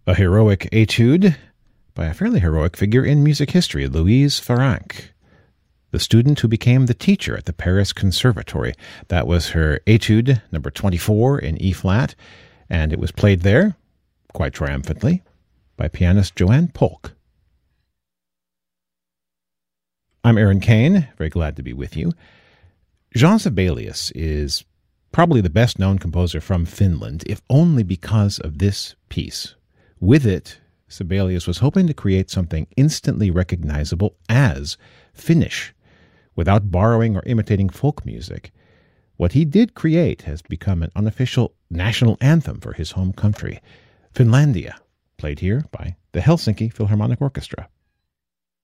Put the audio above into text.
A heroic etude by a fairly heroic figure in music history, Louise Farrenc, the student who became the teacher at the Paris Conservatory. That was her etude number 24 in E-flat, and it was played there, quite triumphantly, by pianist Joanne Polk. I'm Aaron Kane, very glad to be with you. Jean Sibelius is probably the best-known composer from Finland, if only because of this piece. With it, Sibelius was hoping to create something instantly recognizable as Finnish, without borrowing or imitating folk music. What he did create has become an unofficial national anthem for his home country, Finlandia, played here by the Helsinki Philharmonic Orchestra.